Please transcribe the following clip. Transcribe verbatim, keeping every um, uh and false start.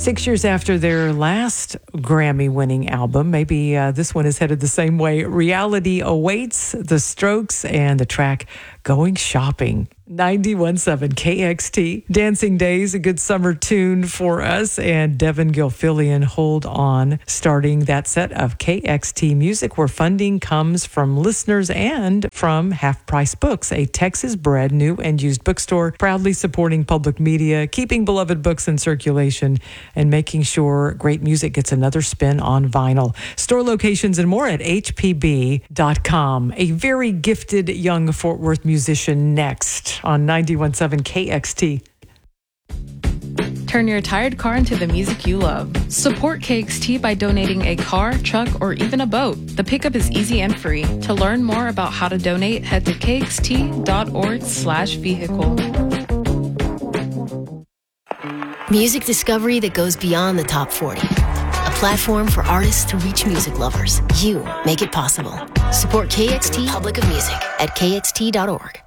Six years after their last Grammy-winning album, maybe uh, this one is headed the same way. Reality Awaits, The Strokes, and the track Going Shopping. ninety-one point seven K X T. Dancing Days, a good summer tune for us. And Devin Gilfillian, Hold On, starting that set of K X T music, where funding comes from listeners and from Half Price Books, a Texas-bred new and used bookstore, proudly supporting public media, keeping beloved books in circulation, and making sure great music gets another spin on vinyl. Store locations and more at H P B dot com. A very gifted young Fort Worth musician next on ninety-one point seven K X T. Turn your tired car into the music you love. Support K X T by donating a car, truck, or even a boat. The pickup is easy and free. To learn more about how to donate, head to K X T dot org slash vehicle. Music discovery that goes beyond the top forty. A platform for artists to reach music lovers. You make it possible. Support K X T Republic of Music at K X T dot org.